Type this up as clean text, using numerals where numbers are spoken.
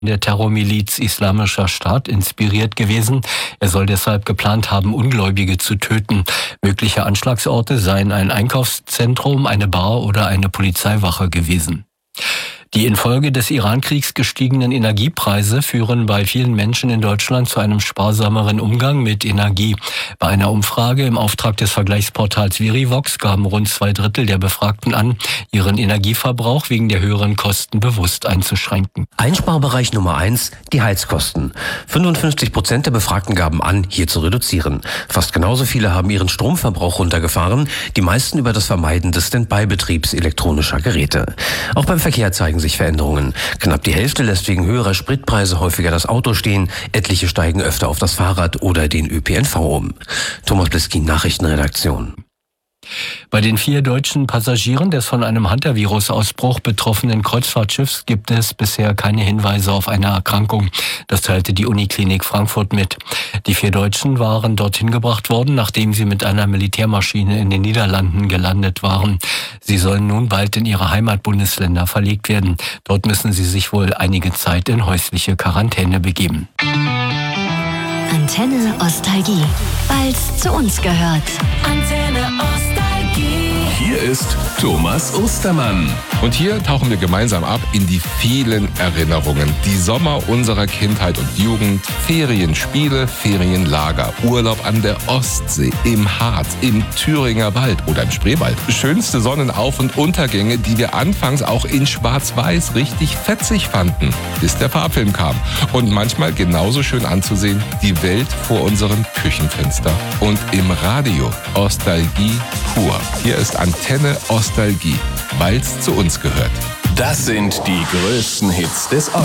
der Terrormiliz Islamischer Staat inspiriert gewesen. Er soll deshalb geplant haben, Ungläubige zu töten. Mögliche Anschlagsorte seien ein Einkaufszentrum, eine Bar oder eine Polizeiwache gewesen. Die infolge des Iran-Kriegs gestiegenen Energiepreise führen bei vielen Menschen in Deutschland zu einem sparsameren Umgang mit Energie. Bei einer Umfrage im Auftrag des Vergleichsportals Verivox gaben rund 2/3 der Befragten an, ihren Energieverbrauch wegen der höheren Kosten bewusst einzuschränken. Einsparbereich Nummer 1, die Heizkosten. 55% der Befragten gaben an, hier zu reduzieren. Fast genauso viele haben ihren Stromverbrauch runtergefahren, die meisten über das Vermeiden des Standby-Betriebs elektronischer Geräte. Auch beim Verkehr zeigen sich Veränderungen. Knapp die Hälfte lässt wegen höherer Spritpreise häufiger das Auto stehen, etliche steigen öfter auf das Fahrrad oder den ÖPNV um. Thomas Bliskin, Nachrichtenredaktion. Bei den 4 deutschen Passagieren des von einem Hantavirus-Ausbruch betroffenen Kreuzfahrtschiffs gibt es bisher keine Hinweise auf eine Erkrankung. Das teilte die Uniklinik Frankfurt mit. Die 4 Deutschen waren dorthin gebracht worden, nachdem sie mit einer Militärmaschine in den Niederlanden gelandet waren. Sie sollen nun bald in ihre Heimatbundesländer verlegt werden. Dort müssen sie sich wohl einige Zeit in häusliche Quarantäne begeben. Antenne Ostalgie, weil's zu uns gehört. Antenne Ostalgie. Hier ist Thomas Ostermann. Und hier tauchen wir gemeinsam ab in die vielen Erinnerungen. Die Sommer unserer Kindheit und Jugend, Ferienspiele, Ferienlager, Urlaub an der Ostsee, im Harz, im Thüringer Wald oder im Spreewald. Schönste Sonnenauf- und Untergänge, die wir anfangs auch in Schwarz-Weiß richtig fetzig fanden, bis der Farbfilm kam. Und manchmal genauso schön anzusehen, die Welt vor unserem Küchenfenster. Und im Radio Ostalgie pur. Hier ist Antenne Ostalgie, weil's zu uns gehört. Das sind die größten Hits des